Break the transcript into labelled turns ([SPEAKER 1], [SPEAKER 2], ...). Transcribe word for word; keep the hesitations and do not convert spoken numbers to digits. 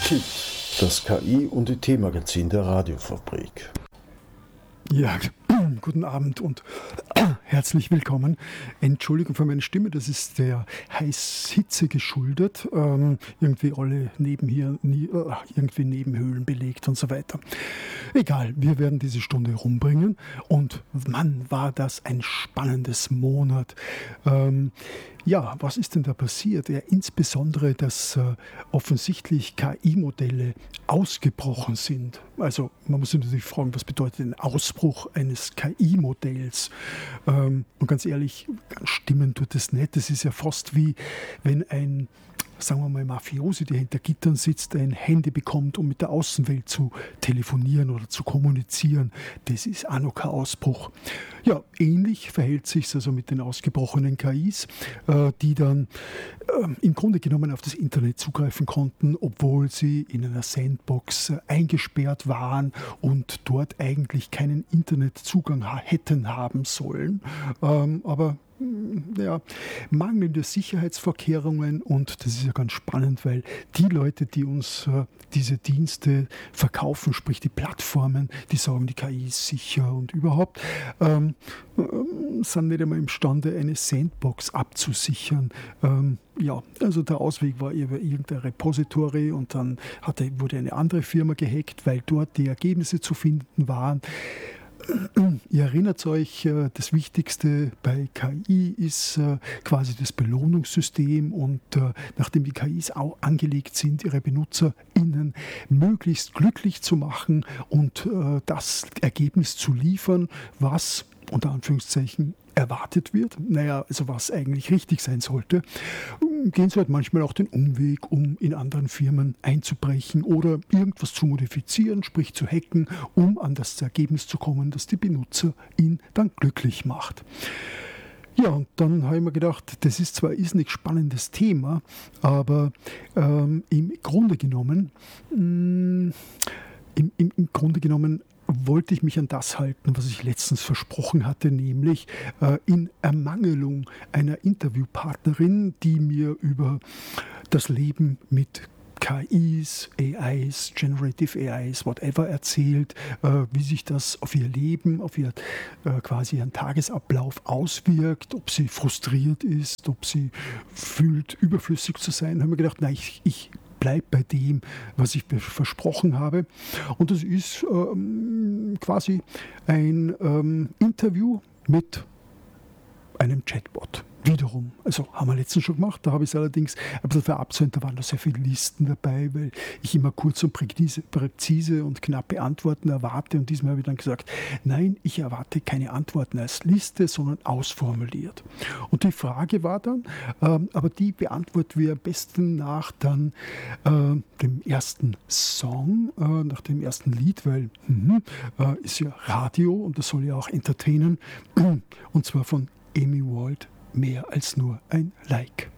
[SPEAKER 1] KIT, das K I- und I T-Magazin der Radiofabrik.
[SPEAKER 2] Ja, guten Abend und herzlich willkommen. Entschuldigung für meine Stimme, das ist der Heißhitze geschuldet. Ähm, irgendwie alle neben hier, nie, äh, irgendwie Nebenhöhlen belegt und so weiter. Egal, wir werden diese Stunde rumbringen und Mann, war das ein spannendes Monat. Ähm, ja, was ist denn da passiert? Ja, insbesondere, dass äh, offensichtlich K I-Modelle ausgebrochen sind. Also man muss sich natürlich fragen, was bedeutet ein Ausbruch eines K I-Modells? Ähm, und ganz ehrlich, ganz stimmen tut es nicht. Das ist ja fast wie, wenn ein, sagen wir mal, Mafiosi, der hinter Gittern sitzt, ein Handy bekommt, um mit der Außenwelt zu telefonieren oder zu kommunizieren. Das ist auch noch kein Ausbruch. Ja, ähnlich verhält sich es also mit den ausgebrochenen K Is, äh, die dann äh, im Grunde genommen auf das Internet zugreifen konnten, obwohl sie in einer Sandbox äh, eingesperrt waren und dort eigentlich keinen Internetzugang ha- hätten haben sollen. Ähm, aber ja, mangelnde Sicherheitsvorkehrungen, und das ist ja ganz spannend, weil die Leute, die uns äh, diese Dienste verkaufen, sprich die Plattformen, die sagen, die K I ist sicher und überhaupt, ähm, ähm, sind nicht einmal imstande, eine Sandbox abzusichern. Ähm, ja, also der Ausweg war über irgendein Repository und dann hatte, wurde eine andere Firma gehackt, weil dort die Ergebnisse zu finden waren. Ihr erinnert euch, das Wichtigste bei K I ist quasi das Belohnungssystem, und nachdem die K Is auch angelegt sind, ihre BenutzerInnen möglichst glücklich zu machen und das Ergebnis zu liefern, was unter Anführungszeichen erwartet wird, naja, also was eigentlich richtig sein sollte, gehen sie halt manchmal auch den Umweg, um in anderen Firmen einzubrechen oder irgendwas zu modifizieren, sprich zu hacken, um an das Ergebnis zu kommen, das die Benutzer ihn dann glücklich macht. Ja, und dann habe ich mir gedacht, das ist zwar ein irrsinnig spannendes Thema, aber ähm, im Grunde genommen, mh, im, im, im Grunde genommen wollte ich mich an das halten, was ich letztens versprochen hatte, nämlich äh, in Ermangelung einer Interviewpartnerin, die mir über das Leben mit K Is, A Is, Generative A Is, whatever erzählt, äh, wie sich das auf ihr Leben, auf ihr äh, quasi ihren Tagesablauf auswirkt, ob sie frustriert ist, ob sie fühlt, überflüssig zu sein. Da habe ich mir gedacht, nein, ich, ich bleibe bei dem, was ich versprochen habe. Und das ist ähm, quasi ein ähm, Interview mit einem Chatbot. Wiederum, also haben wir letztens schon gemacht, da habe ich es allerdings ein bisschen verabsäumt, da waren da sehr viele Listen dabei, weil ich immer kurz und präzise, präzise und knappe Antworten erwarte, und diesmal habe ich dann gesagt, nein, ich erwarte keine Antworten als Liste, sondern ausformuliert. Und die Frage war dann, ähm, aber die beantworten wir am besten nach dann äh, dem ersten Song, äh, nach dem ersten Lied, weil mh, äh, ist ja Radio und das soll ja auch entertainen, und zwar von Amy Wald, mehr als nur ein Like.